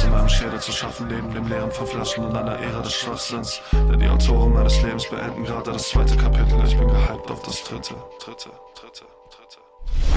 in meinem Schädel zu schaffen, neben dem Leeren von Flaschen und einer Ära des Schwachsinns. Denn die Autoren meines Lebens beenden gerade das zweite Kapitel. Ich bin gehypt auf das dritte.